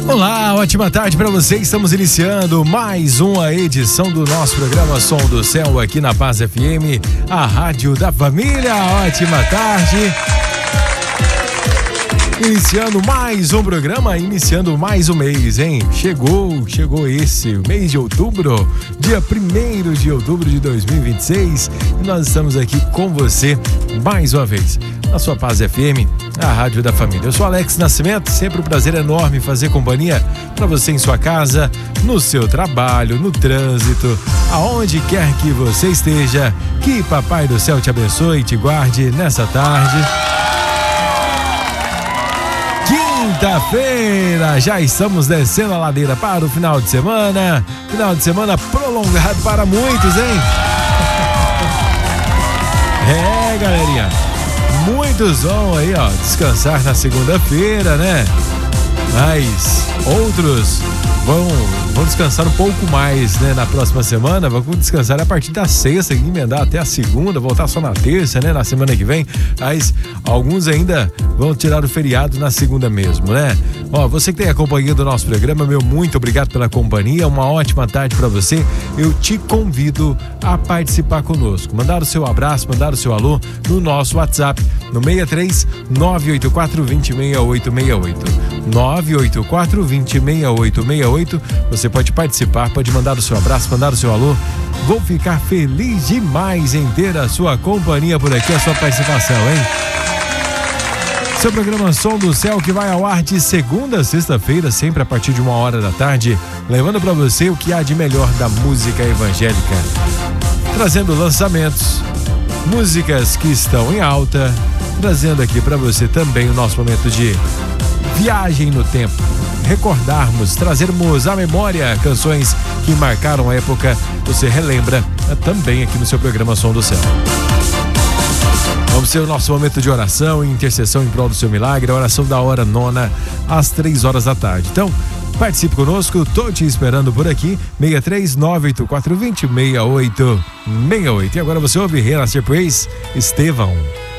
Olá, ótima tarde para você. Estamos iniciando mais uma edição do nosso programa Som do Céu aqui na Paz FM, a rádio da família. Ótima tarde. Iniciando mais um programa, iniciando mais um mês, hein? Chegou esse mês de outubro, dia 1º de outubro de 2026, e nós estamos aqui com você mais uma vez, na sua Paz FM, a rádio da família. Eu sou Alex Nascimento, sempre um prazer enorme fazer companhia para você em sua casa, no seu trabalho, no trânsito, aonde quer que você esteja. Que Papai do Céu te abençoe e te guarde nessa tarde. Quinta-feira, já estamos descendo a ladeira para o final de semana prolongado para muitos, hein? Galerinha, muitos vão aí, descansar na segunda-feira, né? Mas outros vão descansar um pouco mais, né? Na próxima semana, vão descansar a partir da sexta, emendar até a segunda, voltar só na terça, né? Na semana que vem. Mas alguns ainda vão tirar o feriado na segunda mesmo, né? Você que tem a companhia do nosso programa, meu muito obrigado pela companhia, uma ótima tarde para você. Eu te convido a participar conosco, mandar o seu abraço, mandar o seu alô no nosso WhatsApp, no 63 984 206868. 984 206868. Você pode participar, pode mandar o seu abraço, mandar o seu alô. Vou ficar feliz demais em ter a sua companhia por aqui, a sua participação, hein? Seu programa Som do Céu, que vai ao ar de segunda a sexta-feira, sempre a partir de 1h da tarde, levando para você o que há de melhor da música evangélica, trazendo lançamentos, músicas que estão em alta, trazendo aqui para você também o nosso momento de viagem no tempo, recordarmos, trazermos à memória canções que marcaram a época. Você relembra também aqui no seu programa Som do Céu. Vamos ter o nosso momento de oração e intercessão em prol do seu milagre, a oração da hora nona, às 3h da tarde. Então, participe conosco, tô te esperando por aqui, 63 984 206868. E agora você ouve Renascer Praise, Estevão.